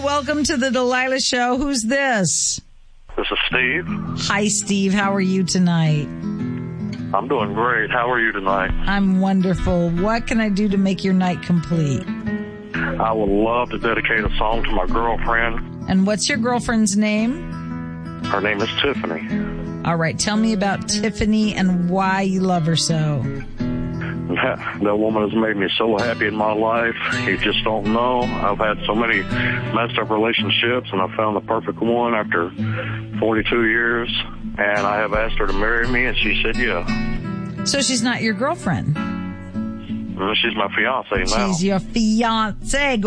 welcome to the Delilah Show. Who's this? This is Steve. Hi, Steve. How are you tonight? I'm doing great. How are you tonight? I'm wonderful. What can I do to make your night complete? I would love to dedicate a song to my girlfriend. And what's your girlfriend's name? Her name is Tiffany. All right. Tell me about Tiffany and why you love her so. That woman has made me so happy in my life. You just don't know. I've had so many messed up relationships, and I found the perfect one after 42 years. And I have asked her to marry me, and she said yeah. So she's not your girlfriend? She's my fiance now. She's your fiance.